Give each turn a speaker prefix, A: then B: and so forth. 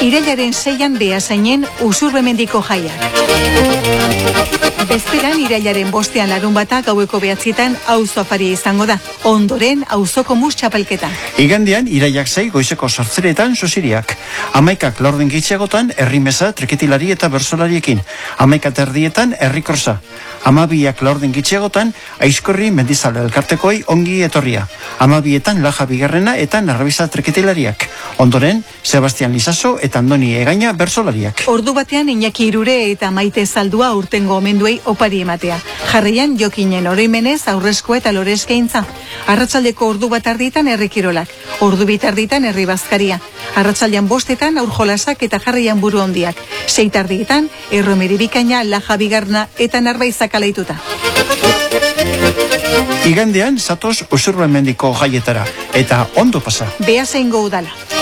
A: Irailaren 6an Beasainen Usurbemendiko jaiak. Bezperan irailaren 5an larunbata gaueko 9etan auzo afaria izango da. Ondoren auzoko mus txapelketa.
B: Igandean irailak 6 goizeko 8etan sosiriak. 11ak laurden gitxeagotan herrimeza, treketilari eta bersolariekin. 11:30 herrikorsa. 12ak laurden gitxeagotan Aizkorri Mendizale elkartekoi ongi etorria. 12etan Laja Bigarrena eta Narrabisa treketilariak. Ondoren Sebastian Lizaso eta Andoni Egaina bersolariak.
A: Ordu batean Iñaki Irure eta Maite Zaldua urtengo omenduei opari ematea. Jarraian Jokinen oroimenez aurrezkoa eta loreskaintza. Arratsaldeko ordu 1:00 herrikirolak. Ordu 2:00 herri bazkaria. Arratsaldean 5:00 aurjolasak eta jarraian buru hondiak. 6:00 Erromeri Bikaina, Laja Bigarna eta Narbaizak alaituta.
B: Igandean zatoz Usurbemendiko jaietara eta ondo pasa.
A: Beasaingo udala.